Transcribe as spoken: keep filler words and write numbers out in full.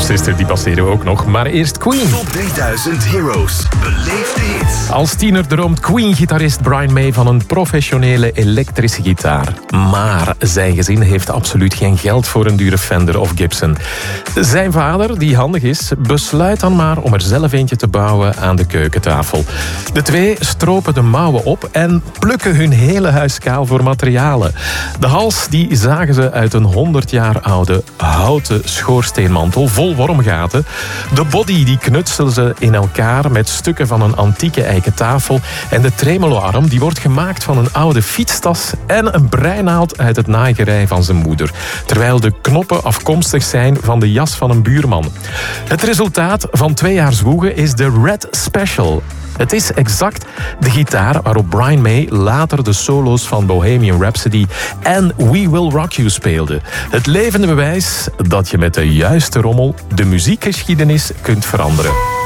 Sister, die passeren we ook nog. Maar eerst Queen. Top drieduizend Heroes. Beleef de hits. Als tiener droomt Queen-gitarist Brian May van een professionele elektrische gitaar. Maar zijn gezin heeft absoluut geen geld voor een dure Fender of Gibson. Zijn vader, die handig is, besluit dan maar om er zelf eentje te bouwen aan de keukentafel. De twee stropen de mouwen op en plukken hun hele huis kaal voor materialen. De hals die zagen ze uit een honderd jaar oude houten schoorsteenmantel vol wormgaten. De body die knutselen ze in elkaar met stukken van een antieke eiken tafel. En de tremoloarm die wordt gemaakt van een oude fietstas en een breinaald uit het naaigerei van zijn moeder. Terwijl de knoppen afkomstig zijn van de jas van een buurman. Het resultaat van twee jaar zwoegen is de Red Special. Het is exact de gitaar waarop Brian May later de solo's van Bohemian Rhapsody en We Will Rock You speelde. Het levende bewijs dat je met de juiste rommel de muziekgeschiedenis kunt veranderen.